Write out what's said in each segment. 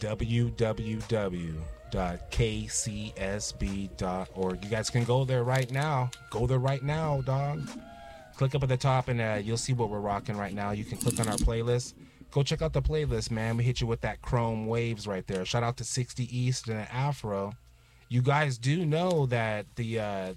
www.kcsb.org. You guys can go there right now. Go there right now, dog. Click up at the top and you'll see what we're rocking right now. You can click on our playlist. Go check out the playlist, man. We hit you with that chrome waves right there. Shout out to 60 East and Afro. You guys do know that the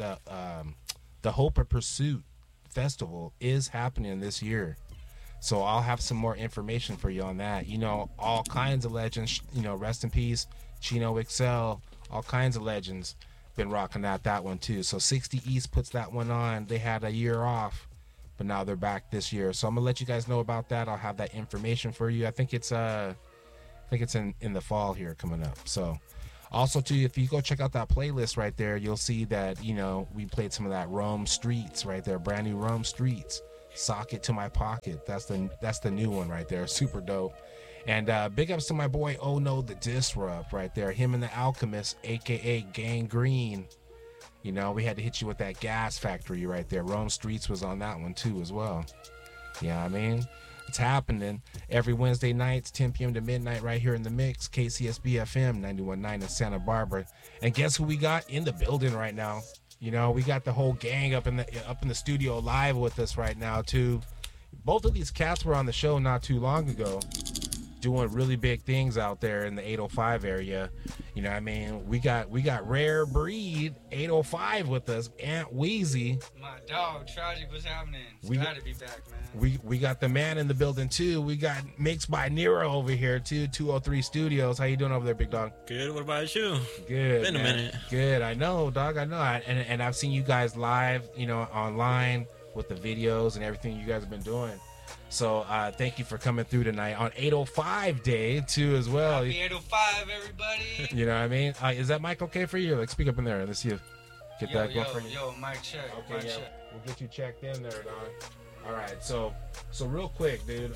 Hope of Pursuit Festival is happening this year. So I'll have some more information for you on that. You know, all kinds of legends, you know, rest in peace, Chino Excel, all kinds of legends been rocking that one too. So 60 East puts that one on. They had a year off, but now they're back this year. So I'm gonna let you guys know about that. I'll have that information for you. I think it's in the fall here coming up. So also too, if you go check out that playlist right there, you'll see that, you know, we played some of that Rome Streets right there, brand new Rome Streets. Socket to My Pocket. That's the new one right there. Super dope. And big ups to my boy Oh No the Disrupt right there. Him and the Alchemist, aka Gangrene. You know, we had to hit you with that Gas Factory right there. Rome Streets was on that one too as well. Yeah, I mean, it's happening every Wednesday nights, 10 p.m. to midnight, right here in the mix. KCSB FM 91.9 in Santa Barbara. And guess who we got in the building right now? You know, we got the whole gang up in the studio live with us right now too. Both of these cats were on the show not too long ago, doing really big things out there in the 805 area. You know what I mean? We got Rare Breed 805 with us, Aunt Wheezy. My dog, Tragic, what's happening? We Glad to be back, man. We got the man in the building too. We got Mixed by Nero over here too, 203 Studios. How you doing over there, big dog? Good. What about you? Good. Been a minute. Good. I know, dog. I know. And I've seen you guys live, you know, online with the videos and everything you guys have been doing. So thank you for coming through tonight on 805 Day too as well. Happy 805, everybody. You know what I mean? Is that mic okay for you? Like, speak up in there. Let's see if get that going for you. Yo, mic check. Okay, mic yeah. check. We'll get you checked in there, dog. All right. So real quick, dude.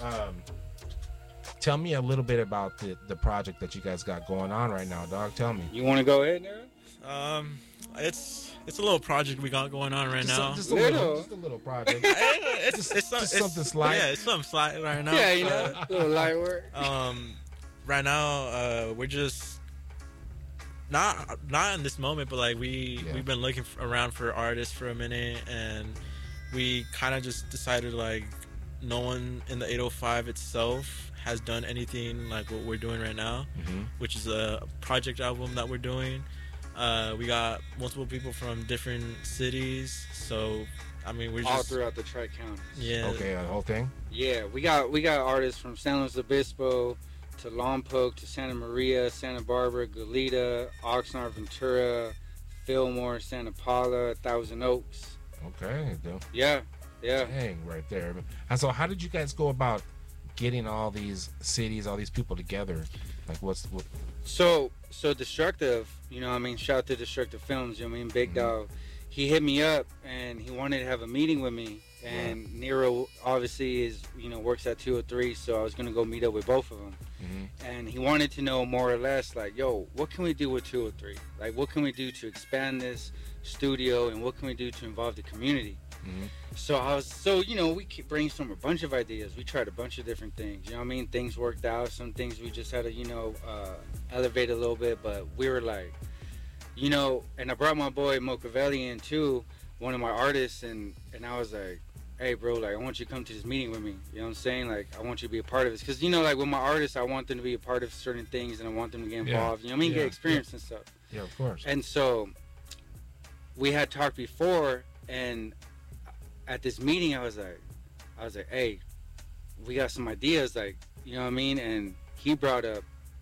Tell me a little bit about the project that you guys got going on right now, dog. Tell me. You want to go ahead, Nero? It's a little project we got going on right now. Just a little project. It's something slight. Yeah, it's something slight right now. Yeah, you know, a little light work. Right now, we're just not in this moment, but like we've been looking around for artists for a minute, and we kind of just decided like no one in the 805 itself has done anything like what we're doing right now, which is a project album that we're doing. We got multiple people from different cities, so I mean we're all just throughout the Tri-County. Yeah. Okay, the whole thing. Yeah, we got artists from San Luis Obispo to Lompoc to Santa Maria, Santa Barbara, Goleta, Oxnard, Ventura, Fillmore, Santa Paula, Thousand Oaks. Okay, dude. Yeah. Dang, right there. And so, how did you guys go about getting all these cities, all these people together? Like, what? So Destructive, you know what I mean? Shout out to Destructive Films, you know what I mean? Big Dog. He hit me up and he wanted to have a meeting with me. And Nero obviously is, you know, works at 203, so I was going to go meet up with both of them. And he wanted to know more or less, like, yo, what can we do with 203? Like, what can we do to expand this studio and what can we do to involve the community? So you know, we brainstormed a bunch of ideas. We tried a bunch of different things. You know what I mean? Things worked out. Some things we just had to, you know, elevate a little bit. But we were like, you know, and I brought my boy Mocavelli in too, one of my artists, and I was like, hey, bro, like, I want you to come to this meeting with me. You know what I'm saying? Like, I want you to be a part of this. Because, you know, like, with my artists, I want them to be a part of certain things, and I want them to get involved. You know what I mean? Get experience and stuff. Yeah, of course. And so we had talked before, and at this meeting, I was like, hey, we got some ideas, like, you know what I mean? And he brought up,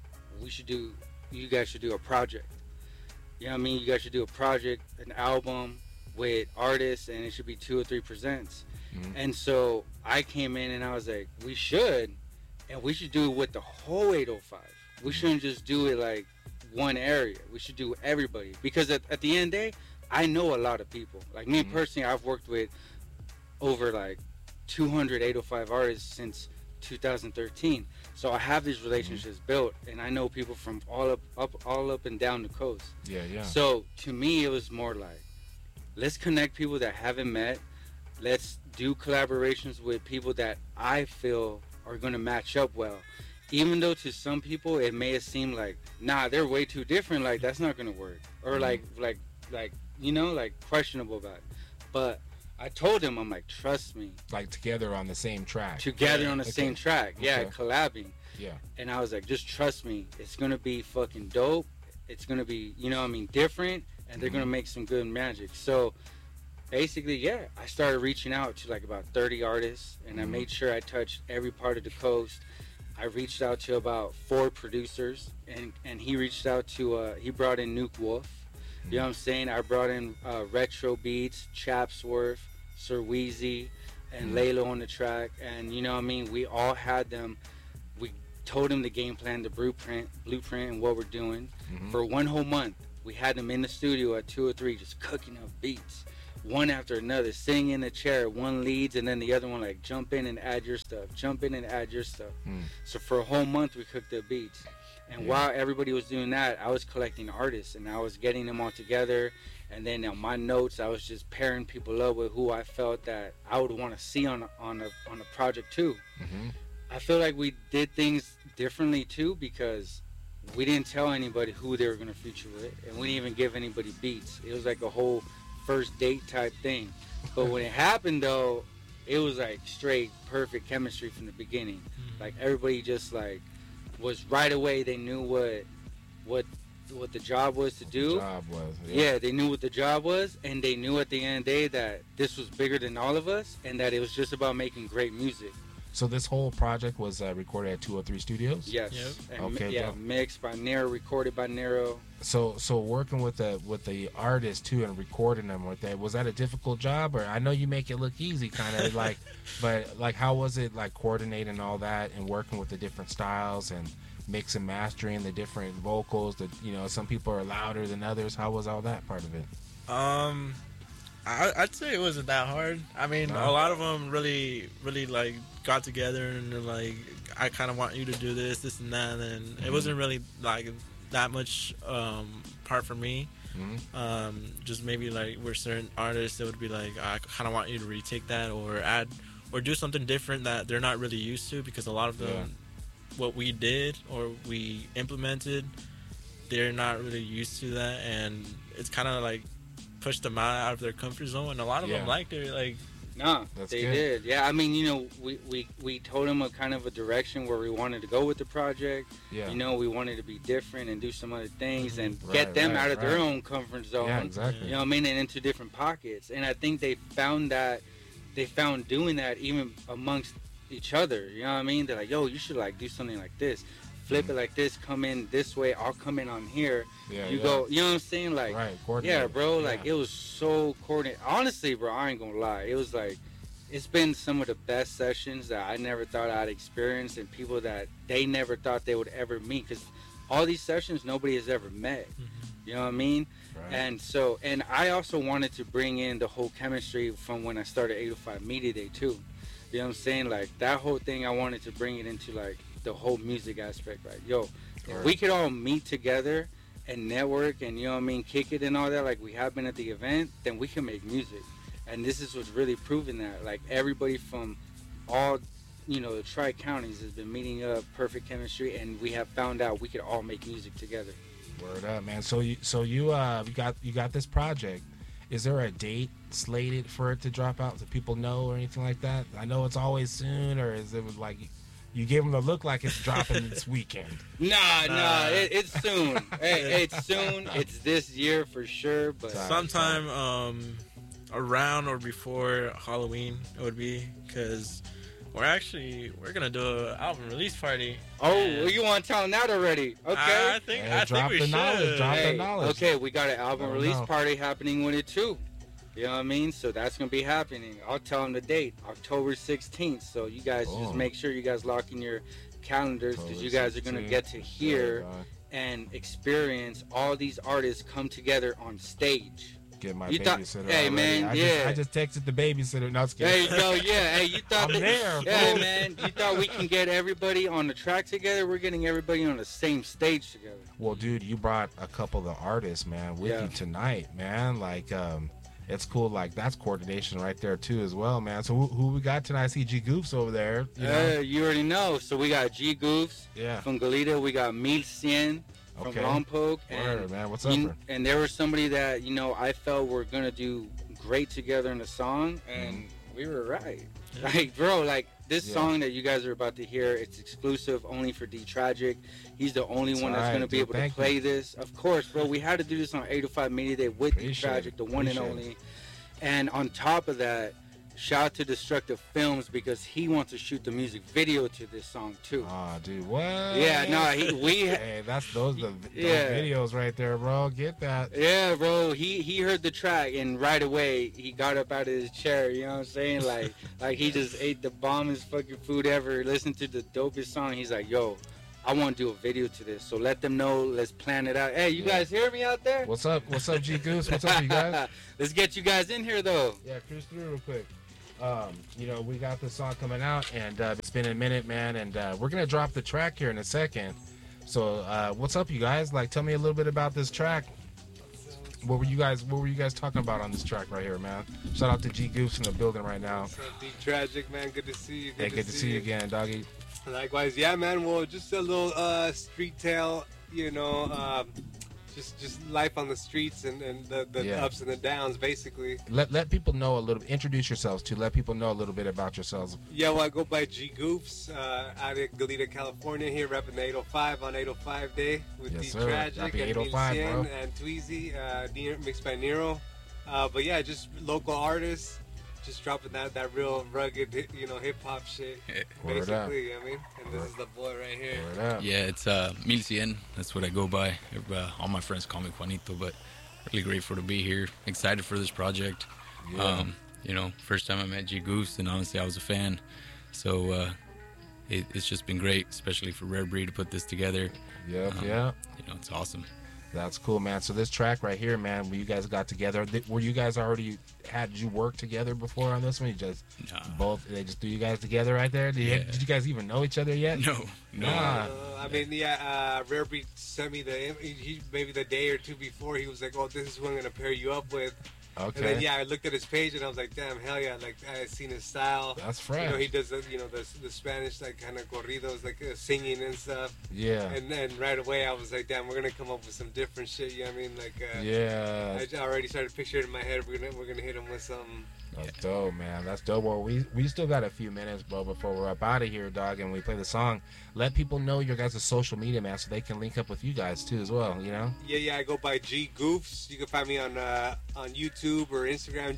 you guys should do a project. You know what I mean? You guys should do a project, an album with artists, and it should be 203 Presents. And so I came in and I was like, we should do it with the whole 805. We shouldn't just do it like one area. We should do everybody. Because at the end of the day, I know a lot of people. Like me personally, I've worked with over like 200 805 artists since 2013. So I have these relationships built, and I know people from all up and down the coast. Yeah. So to me, it was more like, let's connect people that haven't met. Let's do collaborations with people that I feel are going to match up well. even though to some people it may have seemed like, nah, they're way too different, like that's not gonna work, or like you know, like questionable about it. But I told him, I'm like, trust me, Like together on the same track. together on the same track, yeah, Okay. collabing. Yeah. And I was like, just trust me, it's gonna be fucking dope. It's gonna be, you know what I mean, different, and they're gonna make some good magic. So basically, yeah, I started reaching out to like about 30 artists, and I made sure I touched every part of the coast. I reached out to about 4 producers, and he reached out to he brought in Nuke Wolf. You know what I'm saying? I brought in Retro Beats, Chapsworth, Sir Weezy, and Layla on the track, and you know what I mean. We all had them. We told them the game plan, the blueprint, and what we're doing. For one whole month, we had them in the studio at 2 or 3, just cooking up beats, one after another, sitting in a chair. One leads, and then the other one like jump in and add your stuff, jump in and add your stuff. So for a whole month, we cooked up beats. And while everybody was doing that, I was collecting artists and I was getting them all together. And then on my notes, I was just pairing people up with who I felt that I would want to see on a project too. I feel like we did things differently too, because we didn't tell anybody who they were going to feature with, and we didn't even give anybody beats. It was like a whole first date type thing. But when it happened though, it was like straight perfect chemistry from the beginning. Like everybody just like was right away. They knew what the job was to do. The job was. Yeah, they knew what the job was, and they knew at the end of the day that this was bigger than all of us, and that it was just about making great music. So this whole project was recorded at 203 Studios. Yes. Yep. And Okay, yeah, dope. mixed by Nero, recorded by Nero. So working with the artist too and recording them with that, was that a difficult job? Or I know you make it look easy, kind of like, but like how was it like coordinating all that and working with the different styles and mix and mastering the different vocals? That, you know, some people are louder than others. How was all that part of it? I'd say it wasn't that hard. I mean, No? a lot of them really like got together and they're like, I kind of want you to do this and that, and it wasn't really like that much part for me. Just maybe like with certain artists, it would be like, I kind of want you to retake that or add or do something different that they're not really used to, because a lot of them, what we did or we implemented, they're not really used to that, and it's kind of like pushed them out of their comfort zone, and a lot of them liked it. Like, No, That's they good. did. Yeah, I mean, you know, we told them a kind of a direction where we wanted to go with the project. Yeah. You know, we wanted to be different and do some other things and Right, get them right, out of their right. own comfort zone. Yeah, exactly. You know what I mean? And into different pockets. And I think they found doing that even amongst each other. You know what I mean? They're like, yo, you should like do something like this. Flip it like this, come in this way, I'll come in on here. Yeah, you yeah. go, you know what I'm saying? Like, Right, yeah, coordinated. bro, like Yeah. it was so coordinated. Honestly, bro, I ain't gonna lie. It was like, it's been some of the best sessions that I never thought I'd experience, and people that they never thought they would ever meet. Because all these sessions, nobody has ever met. You know what I mean? Right. And so, and I also wanted to bring in the whole chemistry from when I started 805 Media Day too. You know what I'm saying? Like that whole thing, I wanted to bring it into like the whole music aspect. Like, yo, if Right. we could all meet together and network and, you know what I mean, kick it and all that, like we have been at the event, then we can make music. And this is what's really proving that. Like everybody from all, you know, the tri-counties has been meeting up, perfect chemistry, and we have found out we could all make music together. Word up, man. So you got this project. Is there a date slated for it to drop out so people know or anything like that? I know it's always soon, or is it like you give them the look like it's dropping this weekend? Nah, it's soon. Hey, it's soon. It's this year for sure. But sometime around or before Halloween it would be, because we're gonna do an album release party. well, you want to tell them that already? Okay. I think drop we the should. knowledge, drop the Hey, knowledge. okay, we got an album Let 'em release know. party happening with it too. You know what I mean? So that's gonna be happening. I'll tell them the date, October 16th. So you guys just Boom. make sure you guys lock in your calendars, because you guys are gonna get to hear and experience all these artists come together on stage. Get my You thought- babysitter. hey, already. man, I just texted the babysitter. No, I was There kidding. you go. Yeah. Hey, you thought I'm there, Yeah, fool. man. You thought we can get everybody on the track together? We're getting everybody on the same stage together. Well, dude, you brought a couple of artists, man, with Yeah. you tonight, man. Like, it's cool. Like that's coordination right there too, as well, man. So who we got tonight? I see G Goofs over there. You already know. So we got G Goofs from Goleta. We got 1100 from Lompoc. And man, what's up? And there was somebody that I felt were gonna do great together in the song, and we were right. Yeah. Like, bro, like this song that you guys are about to hear, it's exclusive only for D Tragic. He's the only one that's gonna be able to play this. Of course, bro. We had to do this on 805 Media Day with D Tragic, the one and only. And on top of that, shout out to Destructive Films because he wants to shoot the music video to this song too. Oh, dude, what? Yeah, no, hey, that's those videos right there, bro. Get that? Yeah, bro. He heard the track and right away he got up out of his chair. You know what I'm saying? Like he just ate the bombest fucking food ever. Listened to the dopest song. He's like, yo, I want to do a video to this. So let them know. Let's plan it out. Hey, you guys hear me out there? What's up? What's up, G Goose? What's up, you guys? Let's get you guys in here though. Yeah, cruise through real quick. We got this song coming out, and it's been a minute, man, and we're gonna drop the track here in a second. So, what's up, you guys? Like, tell me a little bit about this track. What were you guys talking about on this track right here, man? Shout out to G Goose in the building right now. What's up, D Tragic, man? Good to see you. Good to see you again, doggy. Likewise, yeah, man. Well, just a little street tale, just life on the streets and the ups and the downs, basically. Let people know a little. Introduce yourselves to. Let people know a little bit about yourselves. Yeah, well, I go by G Goofs out of Goleta, California. Here, repping the 805 on 805 Day with D Tragic and 805, and Tweezy, mixed by Nero. But yeah, just local artists. Just dropping that real rugged, hip hop shit, basically. I mean, and this is the boy right here. Yeah, it's 1100. That's what I go by. All my friends call me Juanito, but really grateful to be here. Excited for this project. Yeah. First time I met G Goose, and honestly, I was a fan. So it's just been great, especially for Rare Breed to put this together. Yeah. It's awesome. That's cool, man. So this track right here, man, when you guys got together, were you guys already did you work together before on this one? You just they just threw you guys together right there? Did you guys even know each other yet? No. I mean, Rare Breed sent me maybe the day or two before. He was like, "Oh, this is who I'm gonna pair you up with." Okay. And then, I looked at his page and I was like, damn, hell yeah. Like, I seen his style. That's fresh. He does, the Spanish, like, kind of corridos, like, singing and stuff. Yeah. And then right away I was like, damn, we're going to come up with some different shit, you know what I mean? Like, yeah. I already started picturing in my head, we're gonna hit him with something. That's dope, man. That's dope. Well, we still got a few minutes, bro, before we're up out of here, dog, and we play the song. Let people know your guys' social media, man, so they can link up with you guys too, as well. Yeah. I go by G Goofs. You can find me on YouTube or Instagram,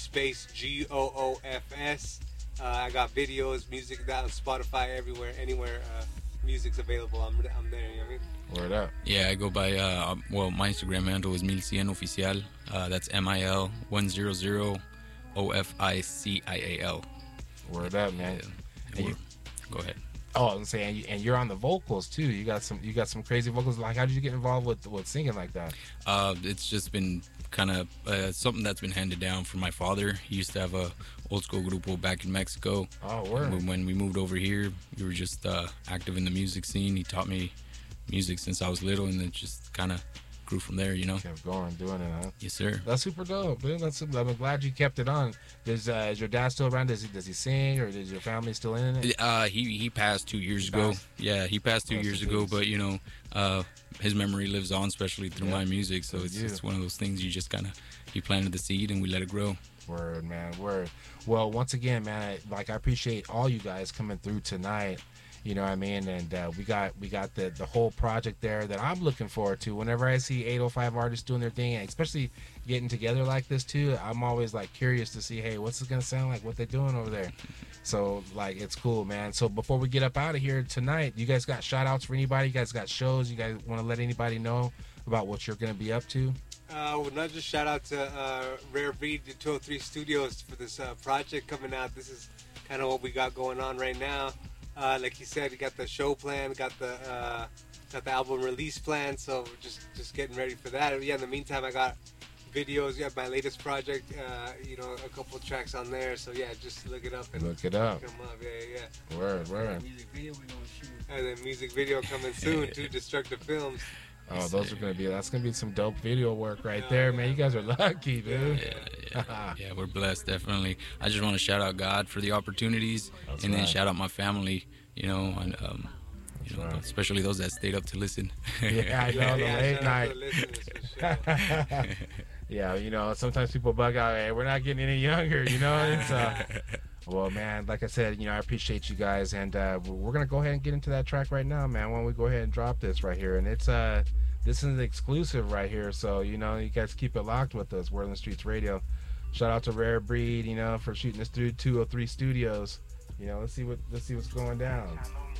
GOOFS. I got videos, music on Spotify, everywhere, anywhere music's available. I'm there. You know what I mean? Word up. Yeah, I go by, my Instagram handle is 1100 Oficial. That's MIL100 OFICIAL. Word up, man. Yeah. Go ahead. Oh, I'm saying, and you're on the vocals too. You got some crazy vocals. Like, how did you get involved with singing like that? It's just been kind of something that's been handed down from my father. He used to have a old school grupo back in Mexico. Oh, word. When we moved over here, we were just active in the music scene. He taught me music since I was little, and then just kind of grew from there, Kept going, doing it, huh? Yes, sir. That's super dope, dude. I'm glad you kept it on. Is your dad still around? Does he sing, or is your family still in it? He passed 2 years ago. Yeah, he passed 2 years ago, but his memory lives on, especially through my music. So it's one of those things you just kind of he planted the seed and we let it grow. Word, man, word. Well, once again, man, I appreciate all you guys coming through tonight. You know what I mean? And we got the whole project there that I'm looking forward to. Whenever I see 805 artists doing their thing, and especially getting together like this too, I'm always curious to see, hey, what's it gonna sound like? What they doing over there? So it's cool, man. So before we get up out of here tonight, you guys got shout outs for anybody? You guys got shows? You guys want to let anybody know about what you're gonna be up to? Well, not just shout out to Rare Breed, the 203 Studios for this project coming out. This is kind of what we got going on right now. Like he said, we got the show plan, got the album release plan, so just getting ready for that. Yeah, in the meantime, I got videos. Yeah, my latest project. A couple of tracks on there. So yeah, just look it up and look it up. Come up, yeah. Word. Music video we're gonna shoot. And then music video coming soon too. Destructive Films. Oh, that's gonna be some dope video work right there, man. You guys are lucky, dude. Yeah, we're blessed, definitely. I just want to shout out God for the opportunities, and then shout out my family, you know, and especially those that stayed up to listen. Yeah, I know, the late night. Yeah, you know, sometimes people bug out, hey, we're not getting any younger, you know. It's well, man, like I said, you know, I appreciate you guys, and we're gonna go ahead and get into that track right now, man. Why don't we go ahead and drop this right here? And it's this is an exclusive right here, so you know, you guys keep it locked with us. Word on the Streets Radio. Shout out to Rare Breed, you know, for shooting us through 203 Studios. You know, let's see what's going down.